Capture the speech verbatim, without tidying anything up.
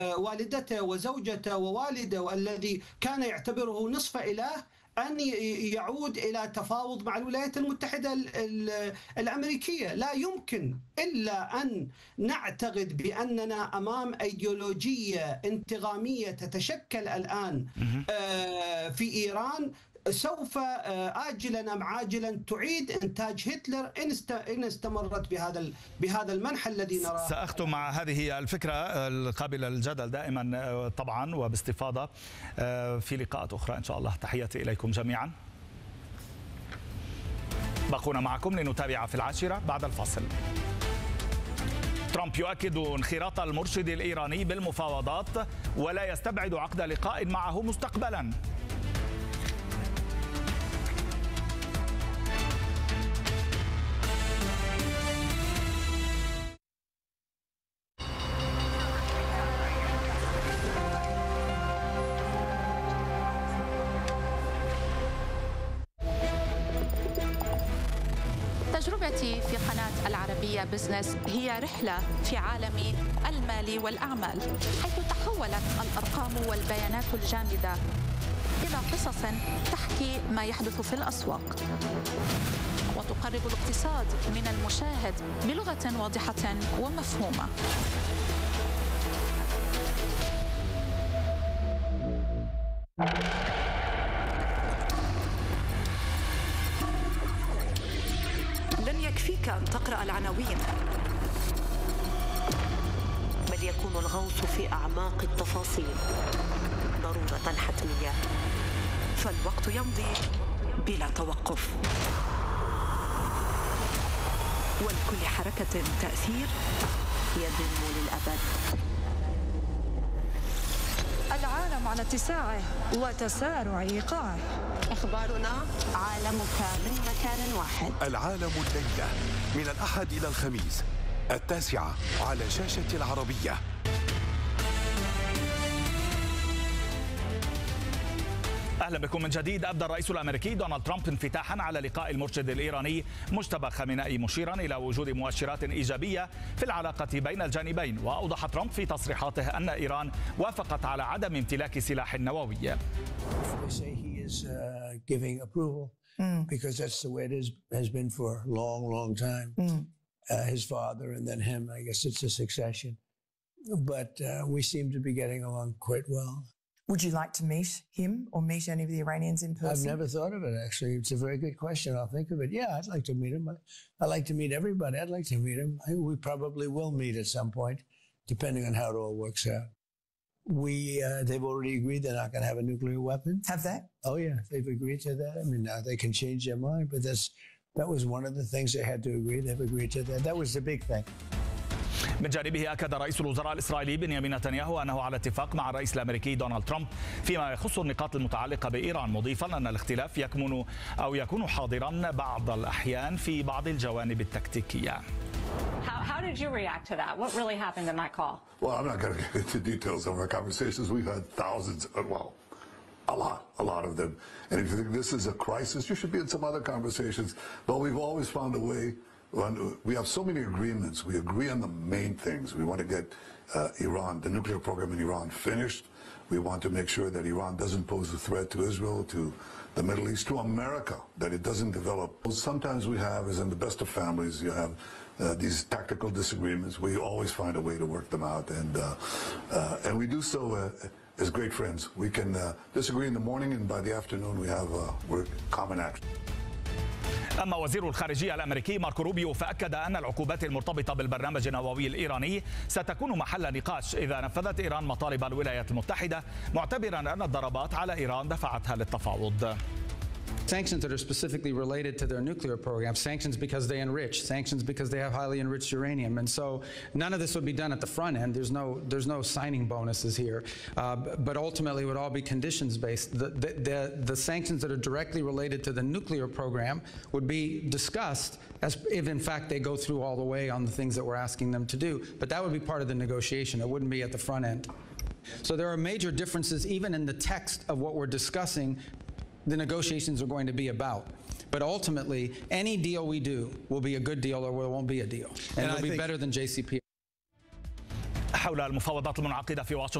والدته وزوجته ووالده والذي كان يعتبره نصف إله أن يعود إلى تفاوض مع الولايات المتحدة الأمريكية. لا يمكن إلا أن نعتقد بأننا أمام أيديولوجية انتقامية تتشكل الآن في إيران، سوف آجلا أم عاجلا تعيد إنتاج هتلر إن استمرت بهذا بهذا المنحى الذي نراه. سأختم مع هذه الفكرة القابلة للجدل دائما طبعا وباستفاضة في لقاءات أخرى إن شاء الله. تحياتي إليكم جميعا. بقونا معكم لنتابع في العاشرة بعد الفاصل. ترامب يؤكد انخراط المرشد الإيراني بالمفاوضات ولا يستبعد عقد لقاء معه مستقبلا. تجربتي في قناة العربية بزنس هي رحلة في عالم المال والأعمال، حيث تحولت الأرقام والبيانات الجامدة إلى قصص تحكي ما يحدث في الأسواق وتقرب الاقتصاد من المشاهد بلغة واضحة ومفهومة. يكفيك أن تقرأ العناوين، بل يكون الغوص في أعماق التفاصيل ضرورة حتمية، فالوقت يمضي بلا توقف، ولكل حركة تأثير يدوم للأبد. العالم على اتساعه وتسارع إيقاعه. أخبارنا عالمك من مكان واحد. العالم الليلة من الأحد إلى الخميس التاسعة على شاشة العربية. أهلا بكم من جديد. أبدى الرئيس الأمريكي دونالد ترامب انفتاحا على لقاء المرشد الإيراني مجتبى خامنئي، مشيرا إلى وجود مؤشرات إيجابية في العلاقة بين الجانبين. وأوضح ترامب في تصريحاته أن إيران وافقت على عدم امتلاك سلاح نووي. Would you like to meet him or meet any of the Iranians in person? I've never thought of it, actually. It's a very good question. I'll think of it. Yeah, I'd like to meet him. I'd like to meet everybody. I'd like to meet him. We probably will meet at some point, depending on how it all works out. We, uh, they've already agreed they're not going to have a nuclear weapon. Have they? Oh, yeah. They've agreed to that. I mean, now they can change their mind, but that's that was one of the things they had to agree. They've agreed to that. That was the big thing. من جانبه أكد رئيس الوزراء الإسرائيلي بنيامين نتنياهو أنه على اتفاق مع الرئيس الأمريكي دونالد ترامب فيما يخص النقاط المتعلقة بإيران، مضيفا أن الاختلاف يكمن أو يكون حاضرا بعض الأحيان في بعض الجوانب التكتيكية. How, how did you react to that? What really happened in that call? Well, I'm not going to get into details of our conversations. We've had thousands, well, a lot, a lot of them. And if you think this is a crisis, you should be in some other conversations. But we've always found a way. We have so many agreements. We agree on the main things. We want to get uh, Iran, the nuclear program in Iran, finished. We want to make sure that Iran doesn't pose a threat to Israel, to the Middle East, to America, that it doesn't develop. Sometimes we have, as in the best of families, you have uh, these tactical disagreements. We always find a way to work them out, and uh, uh, and we do so uh, as great friends. We can uh, disagree in the morning, and by the afternoon we have uh, we're common action. أما وزير الخارجية الأمريكي ماركو روبيو فأكد أن العقوبات المرتبطة بالبرنامج النووي الإيراني ستكون محل نقاش إذا نفذت إيران مطالب الولايات المتحدة، معتبرا أن الضربات على إيران دفعتها للتفاوض. Sanctions that are specifically related to their nuclear program, sanctions because they enrich, sanctions because they have highly enriched uranium. And so none of this would be done at the front end. There's no, there's no signing bonuses here. Uh, but ultimately it would all be conditions based. The, the, the, the sanctions that are directly related to the nuclear program would be discussed as if in fact they go through all the way on the things that we're asking them to do. But that would be part of the negotiation. It wouldn't be at the front end. So there are major differences even in the text of what we're discussing the negotiations are going to be about. But ultimately, any deal we do will be a good deal or it won't be a deal. And, and it'll I be better than J C P. حول المفاوضات المنعقدة في واشنطن